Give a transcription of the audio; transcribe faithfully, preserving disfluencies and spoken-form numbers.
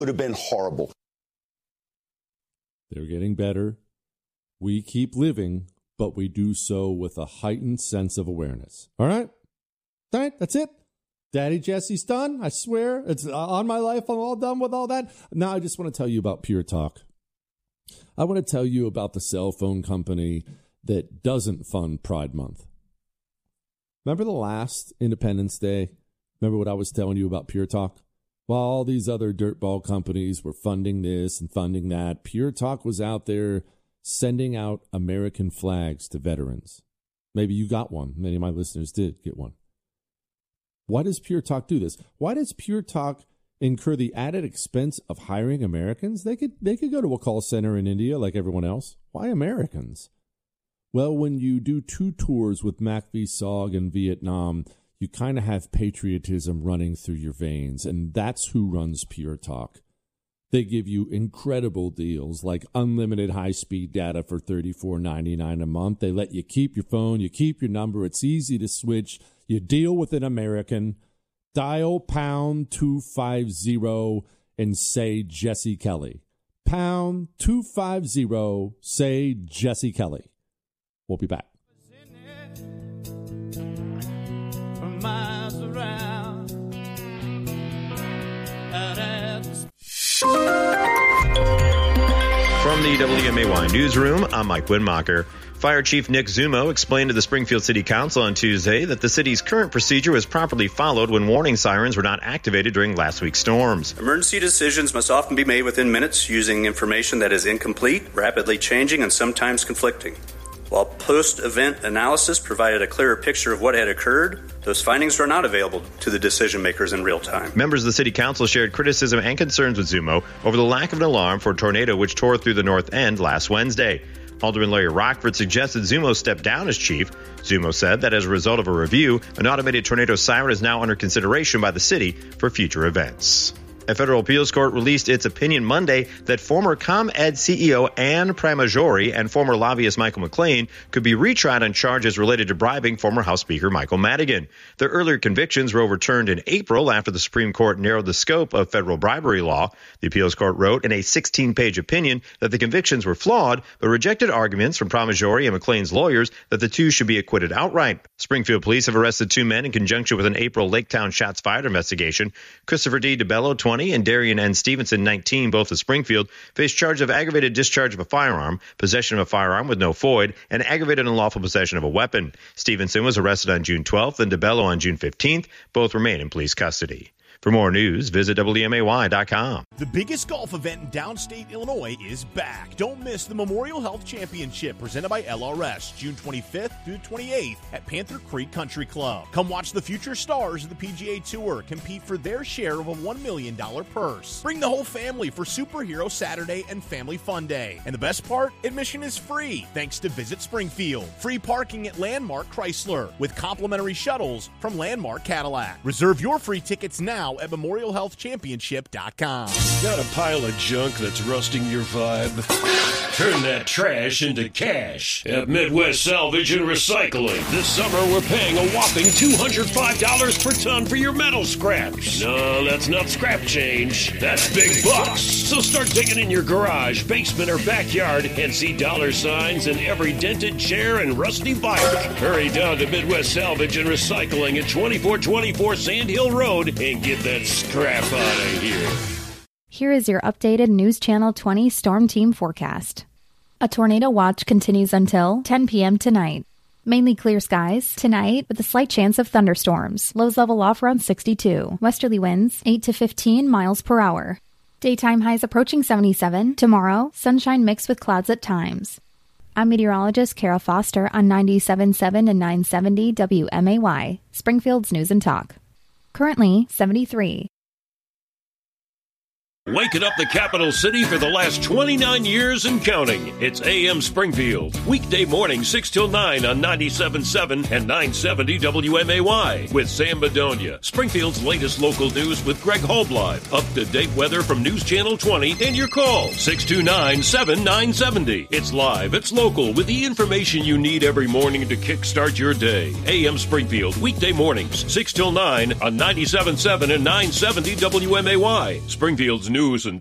would have been horrible. They're getting better. We keep living, but we do so with a heightened sense of awareness. All right? All right, that's it. Daddy Jesse's done. I swear. It's on my life. I'm all done with all that. Now I just want to tell you about Pure Talk. I want to tell you about the cell phone company that doesn't fund Pride Month. Remember the last Independence Day? Remember what I was telling you about Pure Talk? While all these other dirtball companies were funding this and funding that, Pure Talk was out there sending out American flags to veterans. Maybe you got one. Many of my listeners did get one. Why does Pure Talk do this? Why does Pure Talk incur the added expense of hiring Americans? They could they could go to a call center in India like everyone else. Why Americans? Well, when you do two tours with Mac V Sog in Vietnam, you kind of have patriotism running through your veins, and that's who runs Pure Talk. They give you incredible deals like unlimited high-speed data for thirty-four ninety-nine a month. They let you keep your phone, you keep your number. It's easy to switch. You deal with an American. Dial pound two fifty and say Jesse Kelly. Pound two fifty, say Jesse Kelly. We'll be back. From the W M A Y newsroom, I'm Mike Widmacher. Fire Chief Nick Zumo explained to the Springfield City Council on Tuesday that the city's current procedure was properly followed when warning sirens were not activated during last week's storms. Emergency decisions must often be made within minutes using information that is incomplete, rapidly changing, and sometimes conflicting. While post-event analysis provided a clearer picture of what had occurred, those findings were not available to the decision makers in real time. Members of the City Council shared criticism and concerns with Zumo over the lack of an alarm for a tornado which tore through the North End last Wednesday. Alderman Larry Rockford suggested Zumo step down as chief. Zumo said that as a result of a review, an automated tornado siren is now under consideration by the city for future events. A federal appeals court released its opinion Monday that former ComEd C E O Anne Pramaggiore and former lobbyist Michael McLean could be retried on charges related to bribing former House Speaker Michael Madigan. Their earlier convictions were overturned in April after the Supreme Court narrowed the scope of federal bribery law. The appeals court wrote in a sixteen-page opinion that the convictions were flawed, but rejected arguments from Pramaggiore and McLean's lawyers that the two should be acquitted outright. Springfield police have arrested two men in conjunction with an April Laketown shots fired investigation. Christopher D. DeBello, twenty, and Darian N. Stevenson, nineteen, both of Springfield, face charge of aggravated discharge of a firearm, possession of a firearm with no foid, and aggravated unlawful possession of a weapon. Stevenson was arrested on June twelfth and DeBello on June fifteenth. Both remain in police custody. For more news, visit W M A Y dot com. The biggest golf event in downstate Illinois is back. Don't miss the Memorial Health Championship presented by L R S, June twenty-fifth through the twenty-eighth at Panther Creek Country Club. Come watch the future stars of the P G A Tour compete for their share of a one million dollars purse. Bring the whole family for Superhero Saturday and Family Fun Day. And the best part, admission is free thanks to Visit Springfield. Free parking at Landmark Chrysler with complimentary shuttles from Landmark Cadillac. Reserve your free tickets now at memorial health championship dot com. Got a pile of junk that's rusting your vibe? Turn that trash into cash at Midwest Salvage and Recycling. This summer, we're paying a whopping two hundred five dollars per ton for your metal scraps. No, that's not scrap change. That's big bucks. So start digging in your garage, basement, or backyard and see dollar signs in every dented chair and rusty bike. Hurry down to Midwest Salvage and Recycling at twenty-four twenty-four Sand Hill Road and get that scrap out of here. Here is your updated News Channel twenty Storm Team forecast. A tornado watch continues until ten p.m. tonight. Mainly clear skies tonight with a slight chance of thunderstorms. Lows level off around sixty-two. Westerly winds eight to fifteen miles per hour. Daytime highs approaching seventy-seven. Tomorrow, sunshine mixed with clouds at times. I'm meteorologist Kara Foster on ninety-seven point seven and nine seventy W M A Y, Springfield's News and Talk. Currently seventy-three. Waking up the capital city for the last twenty-nine years and counting. It's A M Springfield. Weekday morning, six till nine on ninety-seven point seven and nine seventy W M A Y with Sam Bedonia. Springfield's latest local news with Greg Holblive. Up-to-date weather from News Channel twenty and your call, six two nine, seven nine seven zero. It's live, it's local, with the information you need every morning to kickstart your day. A M Springfield, weekday mornings, six till nine on ninety-seven point seven and nine seventy W M A Y. Springfield's new news and